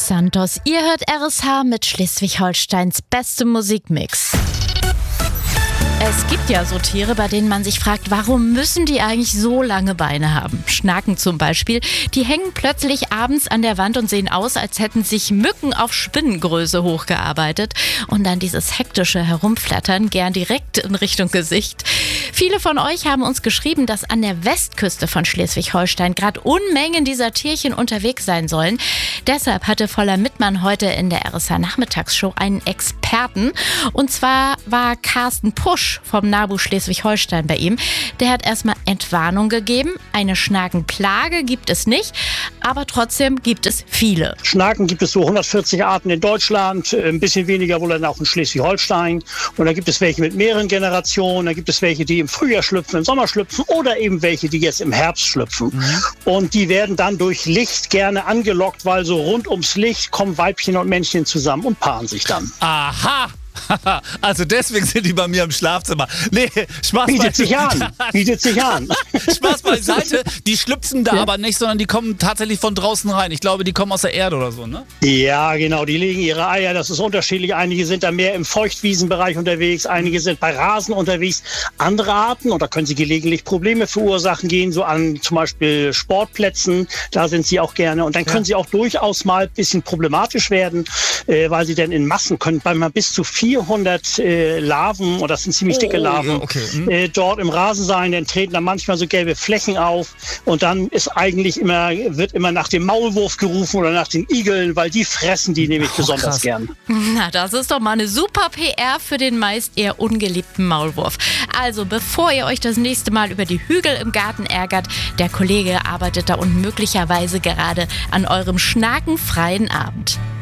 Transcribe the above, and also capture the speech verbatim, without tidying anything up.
Los Santos. Ihr hört R S H mit Schleswig-Holsteins bestem Musikmix. Es gibt ja so Tiere, bei denen man sich fragt, warum müssen die eigentlich so lange Beine haben? Schnaken zum Beispiel. Die hängen plötzlich abends an der Wand und sehen aus, als hätten sich Mücken auf Spinnengröße hochgearbeitet. Und dann dieses hektische Herumflattern, gern direkt in Richtung Gesicht. Viele von euch haben uns geschrieben, dass an der Westküste von Schleswig-Holstein gerade Unmengen dieser Tierchen unterwegs sein sollen. Deshalb hatte Voller Mittmann heute in der R S H-Nachmittagsshow einen Experten. Und zwar war Carsten Pusch vom NABU Schleswig-Holstein bei ihm. Der hat erstmal Entwarnung gegeben. Eine Schnakenplage gibt es nicht, aber trotzdem gibt es viele. Schnaken gibt es so hundertvierzig Arten in Deutschland, ein bisschen weniger wohl dann auch in Schleswig-Holstein. Und da gibt es welche mit mehreren Generationen, da gibt es welche, die im Frühjahr schlüpfen, im Sommer schlüpfen oder eben welche, die jetzt im Herbst schlüpfen. Mhm. Und die werden dann durch Licht gerne angelockt, weil so rund ums Licht kommen Weibchen und Männchen zusammen und paaren sich dann. Aha! Also deswegen sind die bei mir im Schlafzimmer. Nee, Spaß Bietet sich an. Bietet sich an. Spaß beiseite. Die schlüpfen da ja. aber nicht, sondern die kommen tatsächlich von draußen rein. Ich glaube, die kommen aus der Erde oder so, ne? Ja, genau. Die legen ihre Eier. Das ist unterschiedlich. Einige sind da mehr im Feuchtwiesenbereich unterwegs. Einige sind bei Rasen unterwegs. Andere Arten, und da können sie gelegentlich Probleme verursachen, gehen so an zum Beispiel Sportplätzen. Da sind sie auch gerne. Und dann können ja. sie auch durchaus mal ein bisschen problematisch werden, äh, weil sie dann in Massen können, bei mal bis zu vierhundert äh, Larven, und das sind ziemlich dicke Larven, oh, okay. hm. äh, dort im Rasen sein, dann treten da manchmal so gelbe Flächen auf und dann ist eigentlich immer, wird immer nach dem Maulwurf gerufen oder nach den Igeln, weil die fressen die nämlich oh, besonders krass. gern. Na, das ist doch mal eine super P R für den meist eher ungeliebten Maulwurf. Also, bevor ihr euch das nächste Mal über die Hügel im Garten ärgert, der Kollege arbeitet da und möglicherweise gerade an eurem schnakenfreien Abend.